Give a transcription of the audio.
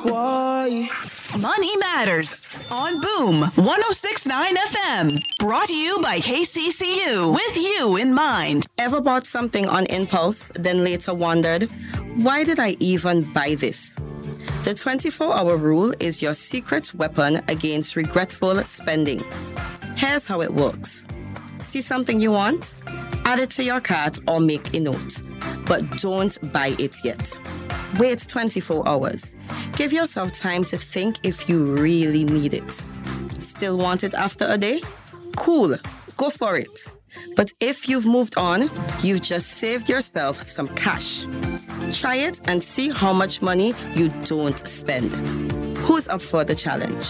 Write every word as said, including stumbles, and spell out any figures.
Why? Money Matters on Boom one oh six point nine F M. Brought to you by K C C U. With you in mind. Ever bought something on impulse, then later wondered, why did I even buy this? The twenty-four hour rule is your secret weapon against regretful spending. Here's how it works. See something you want? Add it to your cart or make a note. But don't buy it yet. Wait twenty-four hours. Give yourself time to think if you really need it. Still want it after a day? Cool, go for it. But if you've moved on, you've just saved yourself some cash. Try it and see how much money you don't spend. Who's up for the challenge?